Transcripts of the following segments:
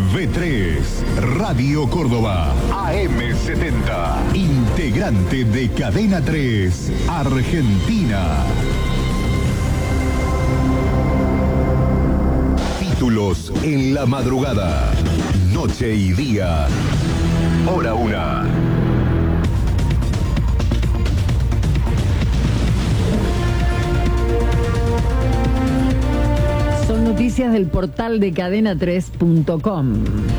V3, Radio Córdoba, AM70, integrante de Cadena 3, Argentina. Títulos en la madrugada, noche y día, hora 1. Son noticias del portal de cadena3.com.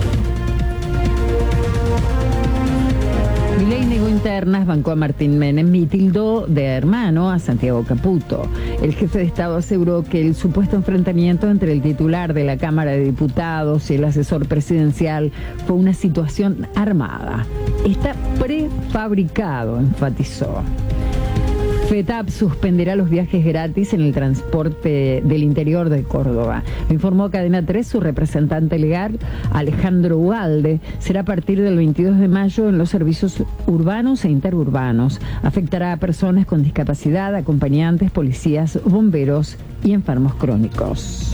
Milei negó internas, bancó a Martín Menem y tildó de hermano a Santiago Caputo. El jefe de Estado aseguró que el supuesto enfrentamiento entre el titular de la Cámara de Diputados y el asesor presidencial fue una situación armada. Está prefabricado, enfatizó. FETAP suspenderá los viajes gratis en el transporte del interior de Córdoba. Lo informó Cadena 3 su representante legal, Alejandro Ugalde. Será a partir del 22 de mayo en los servicios urbanos e interurbanos. Afectará a personas con discapacidad, acompañantes, policías, bomberos y enfermos crónicos.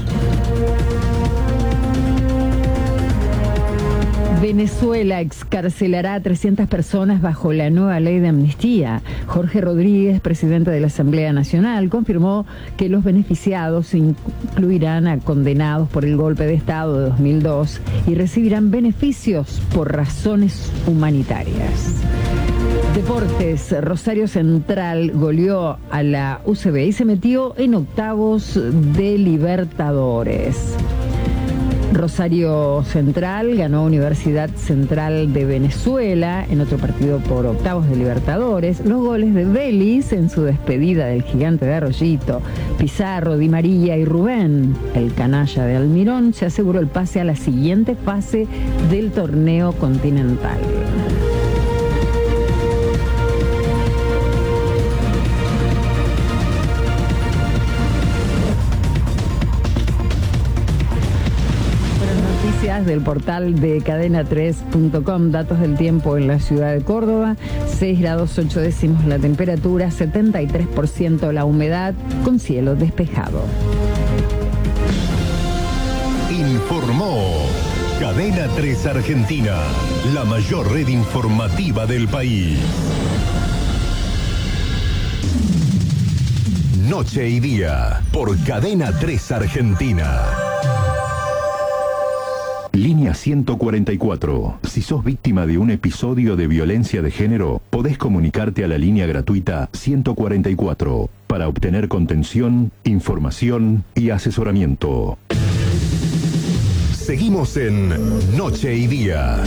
Venezuela excarcelará a 300 personas bajo la nueva ley de amnistía. Jorge Rodríguez, presidente de la Asamblea Nacional, confirmó que los beneficiados incluirán a condenados por el golpe de Estado de 2002 y recibirán beneficios por razones humanitarias. Deportes, Rosario Central goleó a la UCB y se metió en octavos de Libertadores. Rosario Central ganó a Universidad Central de Venezuela en otro partido por octavos de Libertadores. Los goles de Vélez en su despedida del Gigante de Arroyito, Pizarro, Di María y Rubén, el canalla de Almirón, se aseguró el pase a la siguiente fase del torneo continental. Del portal de cadena3.com, datos del tiempo en la ciudad de Córdoba, 6 grados 8 décimos la temperatura, 73% la humedad, con cielo despejado. Informó Cadena 3 Argentina, la mayor red informativa del país. Noche y día, por Cadena 3 Argentina. Línea 144. Si sos víctima de un episodio de violencia de género, podés comunicarte a la línea gratuita 144 para obtener contención, información y asesoramiento. Seguimos en Noche y Día.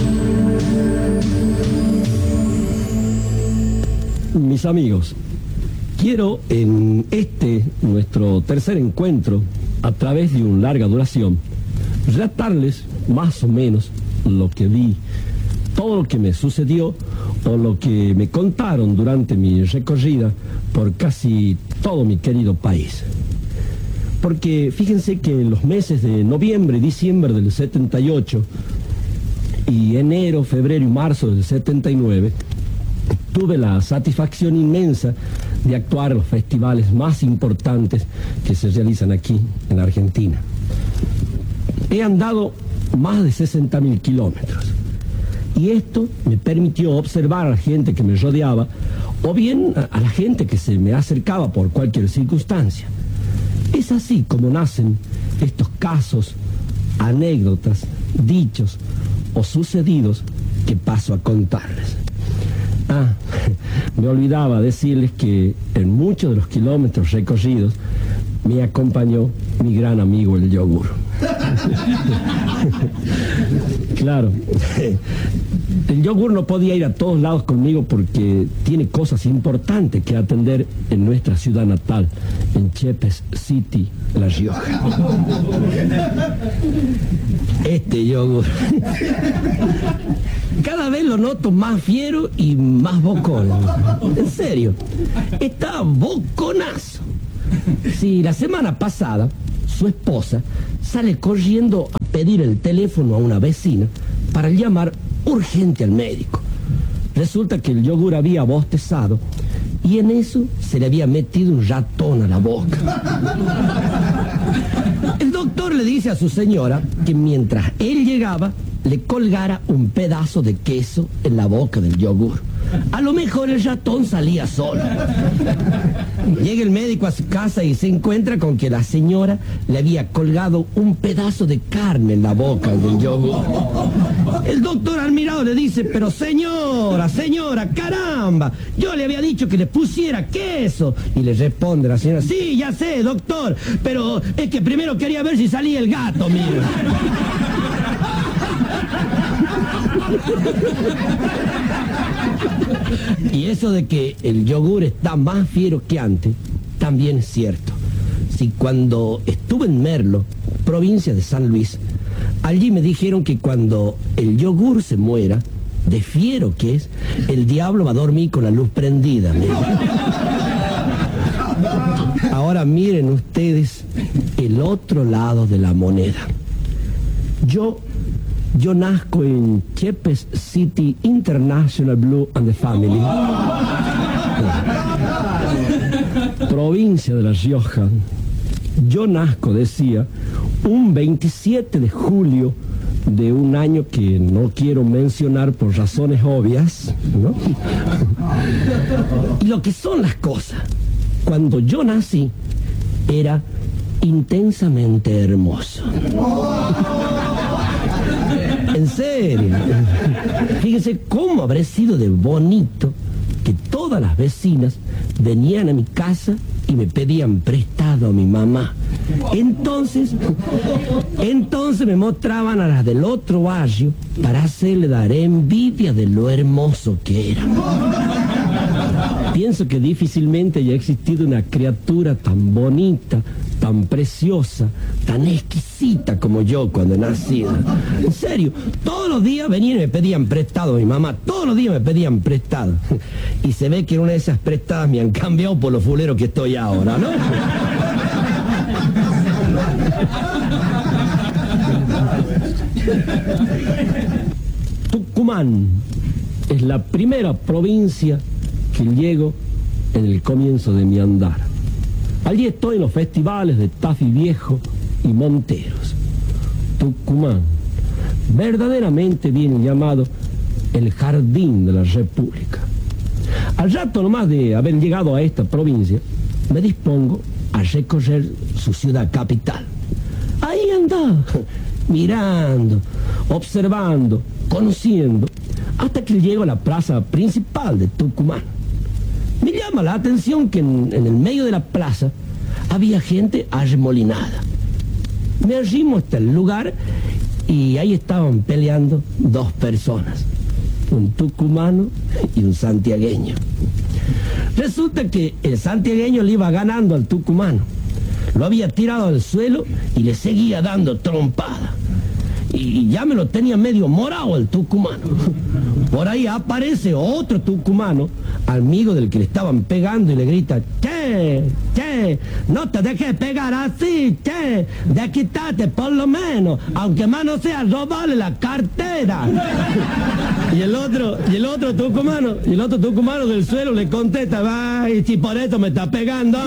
Mis amigos, quiero en nuestro tercer encuentro, a través de una larga duración, relatarles más o menos lo que vi, todo lo que me sucedió o lo que me contaron durante mi recorrida por casi todo mi querido país. Porque fíjense que en los meses de noviembre y diciembre del 78 y enero, febrero y marzo del 79, tuve la satisfacción inmensa de actuar en los festivales más importantes que se realizan aquí en Argentina. He andado más de 60.000 kilómetros y esto me permitió observar a la gente que me rodeaba o bien a la gente que se me acercaba por cualquier circunstancia. Es así como nacen estos casos, anécdotas, dichos o sucedidos que paso a contarles. Me olvidaba decirles que en muchos de los kilómetros recorridos me acompañó mi gran amigo el yogur. Claro, el yogur no podía ir a todos lados conmigo porque tiene cosas importantes que atender en nuestra ciudad natal, en Chepes City, La Rioja. Este yogur cada vez lo noto más fiero y más bocón. En serio, está boconazo. Sí, la semana pasada su esposa sale corriendo a pedir el teléfono a una vecina para llamar urgente al médico. Resulta que el yogur había bostezado y en eso se le había metido un ratón a la boca. El doctor le dice a su señora que mientras él llegaba, le colgara un pedazo de queso en la boca del yogur. A lo mejor el ratón salía solo. Llega el médico a su casa y se encuentra con que la señora le había colgado un pedazo de carne en la boca del yogur. El doctor al mirado le dice: pero señora, caramba, yo le había dicho que le pusiera queso. Y le responde la señora: sí, ya sé, doctor, pero es que primero quería ver si salía el gato, mire. Y eso de que el yogur está más fiero que antes, también es cierto. Si cuando estuve en Merlo, provincia de San Luis, allí me dijeron que cuando el yogur se muera, de fiero que es, el diablo va a dormir con la luz prendida. Ahora miren ustedes el otro lado de la moneda. Yo nazco en Chepes City International Blue and the Family, provincia de La Rioja. Yo nazco, decía, un 27 de julio de un año que no quiero mencionar por razones obvias, ¿no? Y lo que son las cosas, cuando yo nací, era intensamente hermoso. En serio. Fíjense cómo habré sido de bonito que todas las vecinas venían a mi casa y me pedían prestado a mi mamá. Entonces me mostraban a las del otro barrio para hacerle dar envidia de lo hermoso que era. Pienso que difícilmente haya existido una criatura tan bonita, tan preciosa, tan exquisita como yo cuando nací. En serio, todos los días venían y me pedían prestado a mi mamá, todos los días me pedían prestado. Y se ve que en una de esas prestadas me han cambiado por lo fulero que estoy ahora, ¿no? Tucumán es la primera provincia que llego en el comienzo de mi andar. Allí estoy en los festivales de Tafí Viejo y Monteros. Tucumán, verdaderamente bien llamado el jardín de la República. Al rato nomás de haber llegado a esta provincia, me dispongo a recorrer su ciudad capital. Ahí andaba, mirando, observando, conociendo, hasta que llego a la plaza principal de Tucumán. Me llama la atención que en el medio de la plaza había gente arremolinada. Me arrimo hasta el lugar y ahí estaban peleando dos personas, un tucumano y un santiagueño. Resulta que el santiagueño le iba ganando al tucumano. Lo había tirado al suelo y le seguía dando trompada. Y ya me lo tenía medio morado el tucumano. Por ahí aparece otro tucumano, amigo del que le estaban pegando, y le grita: che, no te dejes pegar así, che, de quítate por lo menos, aunque más no sea robarle la cartera. Y el otro tucumano del suelo le contesta: ay, si por eso me está pegando.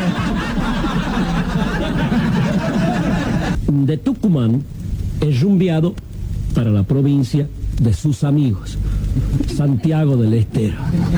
De Tucumán es rumbeado para la provincia de sus amigos, Santiago del Estero.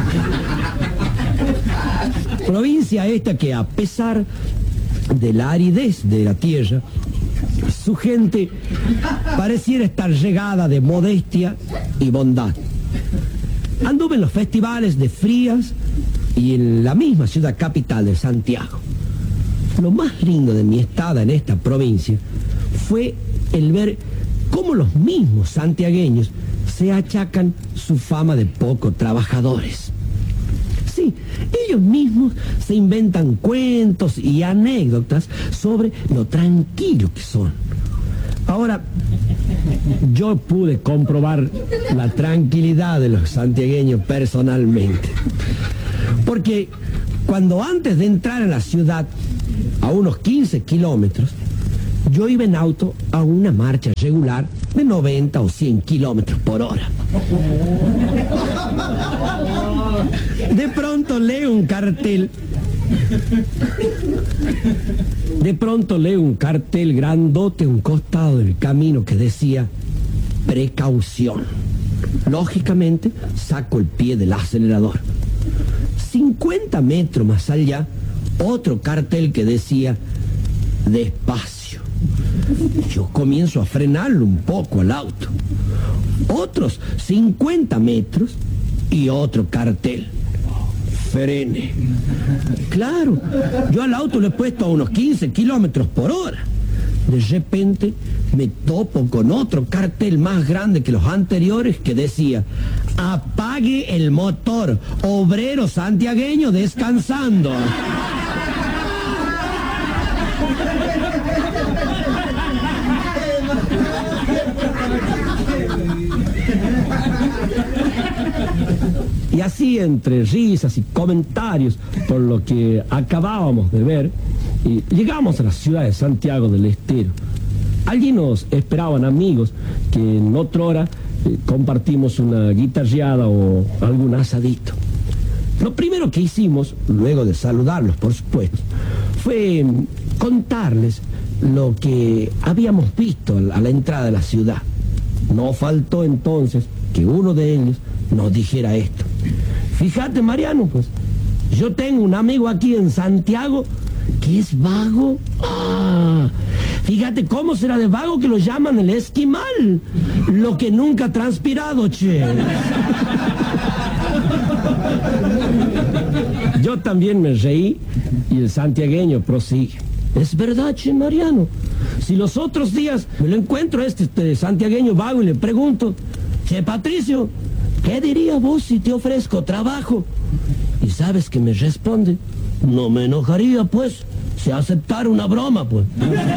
Provincia esta que, a pesar de la aridez de la tierra, su gente pareciera estar regada de modestia y bondad. Anduve en los festivales de Frías y en la misma ciudad capital de Santiago. Lo más lindo de mi estada en esta provincia fue el ver cómo los mismos santiagueños se achacan su fama de poco trabajadores. Sí, ellos mismos se inventan cuentos y anécdotas sobre lo tranquilo que son. Ahora, yo pude comprobar la tranquilidad de los santiagueños personalmente. Porque cuando antes de entrar en la ciudad, a unos 15 kilómetros, yo iba en auto a una marcha regular de 90 o 100 kilómetros por hora. De pronto leo un cartel grandote a un costado del camino que decía: precaución. Lógicamente, saco el pie del acelerador. 50 metros más allá, otro cartel que decía, despacio. Yo comienzo a frenarlo un poco al auto. Otros 50 metros y otro cartel, frene. Claro, yo al auto le he puesto a unos 15 kilómetros por hora. De repente me topo con otro cartel más grande que los anteriores que decía, apague el motor, obrero santiagueño descansando. Y así, entre risas y comentarios por lo que acabábamos de ver, llegamos a la ciudad de Santiago del Estero. Allí nos esperaban amigos que en otra hora compartimos una guitarreada o algún asadito. Lo primero que hicimos, luego de saludarlos por supuesto, fue contarles lo que habíamos visto a la entrada de la ciudad. No faltó entonces que uno de ellos nos dijera esto. Fíjate, Mariano, pues, yo tengo un amigo aquí en Santiago que es vago. Fíjate cómo será de vago que lo llaman el esquimal. Lo que nunca ha transpirado, che. Yo también me reí y el santiagueño prosigue. Es verdad, che, Mariano. Si los otros días me lo encuentro a este santiagueño vago y le pregunto, che, Patricio, ¿qué dirías vos si te ofrezco trabajo? Y sabes que me responde, no me enojaría, pues, si aceptara una broma, pues.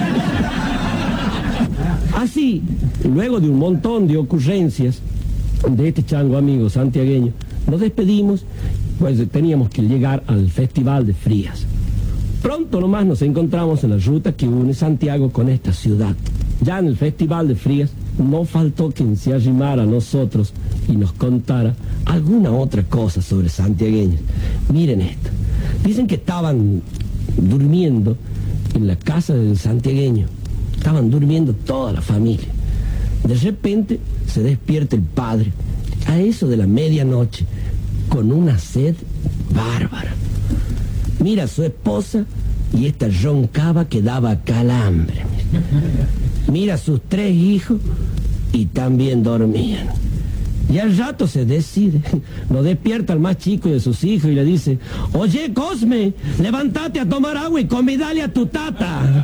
Así, luego de un montón de ocurrencias de este chango amigo santiagueño, nos despedimos, pues teníamos que llegar al Festival de Frías. Pronto nomás nos encontramos en la ruta que une Santiago con esta ciudad. Ya en el Festival de Frías no faltó quien se arrimara a nosotros y nos contara alguna otra cosa sobre santiagueños. Miren esto. Dicen que estaban durmiendo en la casa del santiagueño. Estaban durmiendo toda la familia. De repente se despierta el padre, a eso de la medianoche, con una sed bárbara. Mira a su esposa y esta roncaba que daba calambre. Mira a sus 3 hijos y también dormían. Y al rato se decide, lo despierta al más chico de sus hijos y le dice, oye, Cosme, levántate a tomar agua y convidale a tu tata.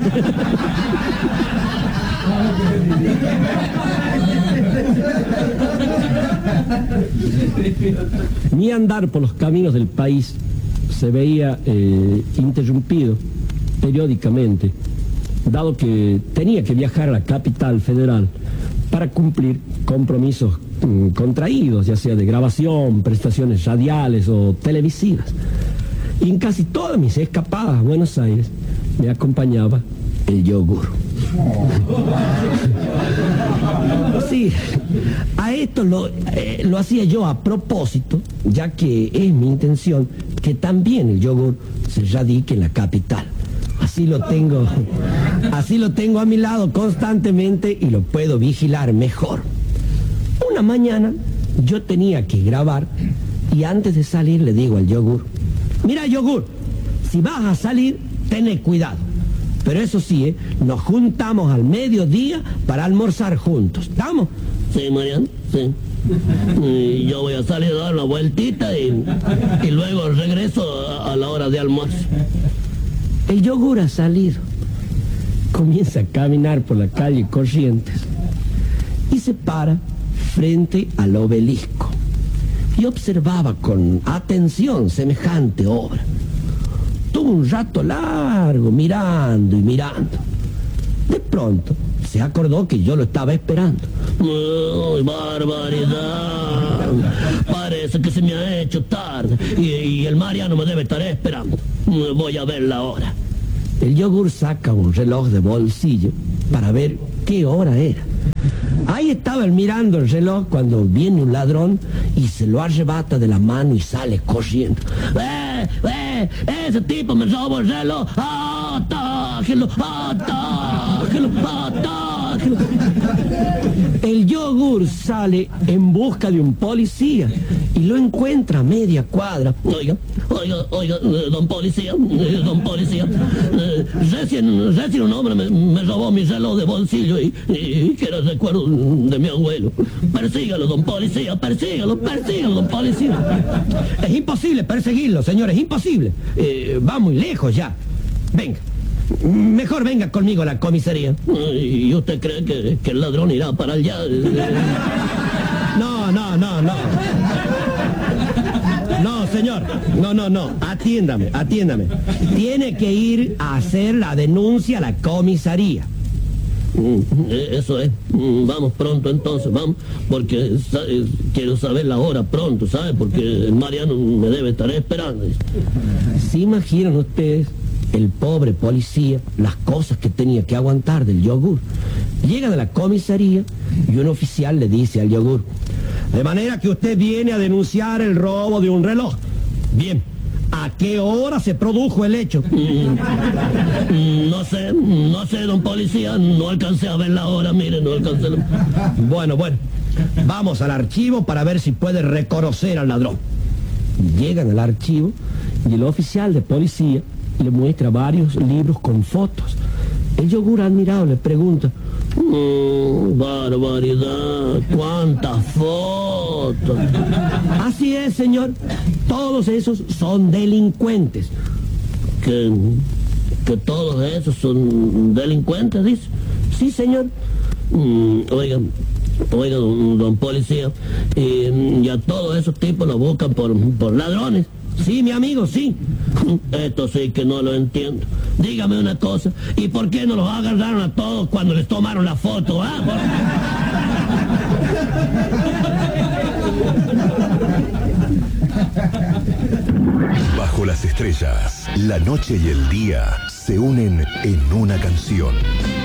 Mi andar por los caminos del país se veía interrumpido periódicamente, dado que tenía que viajar a la capital federal para cumplir compromisos contraídos, ya sea de grabación, prestaciones radiales o televisivas. Y en casi todas mis escapadas a Buenos Aires me acompañaba el yogur. Sí, a esto lo hacía yo a propósito, ya que es mi intención que también el yogur se radique en la capital. Así lo tengo a mi lado constantemente y lo puedo vigilar mejor. Una mañana yo tenía que grabar y antes de salir le digo al yogur, mira, yogur, si vas a salir, ten cuidado. Pero eso sí, nos juntamos al mediodía para almorzar juntos. ¿Estamos? Sí, Mariano, sí. Y yo voy a salir a dar una vueltita y luego regreso a la hora de almuerzo. El yogur ha salido. Comienza a caminar por la calle Corrientes y se para frente al obelisco. Y observaba con atención semejante obra. Tuvo un rato largo mirando y mirando. De pronto se acordó que yo lo estaba esperando. ¡Uy, barbaridad! Parece que se me ha hecho tarde y el Mariano me debe estar esperando. Voy a ver la hora. El yogur saca un reloj de bolsillo para ver qué hora era. Ahí estaba él mirando el reloj cuando viene un ladrón y se lo arrebata de la mano y sale corriendo. Ese tipo me robó el reloj. ¡Atájelo! ¡Atájelo! ¡Atájelo! El yogur sale en busca de un policía y lo encuentra a media cuadra. Oiga, don policía, recién un hombre me robó mi reloj de bolsillo y que era el recuerdo de mi abuelo. Persígalo, don policía, persígalo, don policía. Es imposible perseguirlo, señor, es imposible. Va muy lejos ya. Venga. Mejor venga conmigo a la comisaría. ¿Y usted cree que el ladrón irá para allá? No. No, señor. No. Atiéndame. Tiene que ir a hacer la denuncia a la comisaría. Eso es. Vamos pronto entonces, vamos. Porque quiero saber la hora pronto, ¿sabe? Porque el Mariano me debe estar esperando. ¿Se imaginan ustedes? El pobre policía, las cosas que tenía que aguantar del yogur. Llega de la comisaría y un oficial le dice al yogur: de manera que usted viene a denunciar el robo de un reloj. Bien, ¿a qué hora se produjo el hecho? No sé, don policía, no alcancé a ver la hora, mire, no alcancé. Bueno, vamos al archivo para ver si puede reconocer al ladrón. Llegan al archivo y el oficial de policía le muestra varios libros con fotos. El yogur admirado le pregunta: barbaridad, cuántas fotos. Así es, señor, todos esos son delincuentes. ¿Que todos esos son delincuentes, dice? Sí, señor. Oiga, don policía, y a todos esos tipos los buscan por ladrones. Sí, mi amigo, sí. Esto sí que no lo entiendo. Dígame una cosa, ¿y por qué no los agarraron a todos cuando les tomaron la foto? Bajo las estrellas, la noche y el día se unen en una canción.